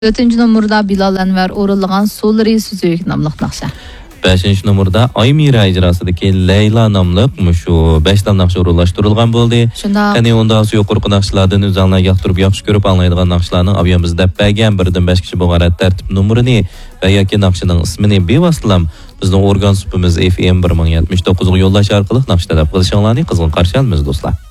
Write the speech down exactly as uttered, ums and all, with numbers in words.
dördüncü numurda Bilal Enver o'rinlagan So'lri Süzük namlıq naqsha. beshinchi numurda Aymira ijrosidagi Leyla nomli mushu besh ta naqsha o'rinlashtirilgan bo'ldi. Qani unda yuqorqi naqshlardan o'zinglar yoqtirib yaxshi ko'rib anglaydigan naqshlarning avyamizda bergan birdan besh kishi bo'lgan tartib numerini va yoki naqshining ismini bevositalam bizning organ supimiz F M bir ming yetmish to'qqiz ga yo'llash orqali naqsh talab qilishingizni qizg'in qarshi olamiz do'stlar.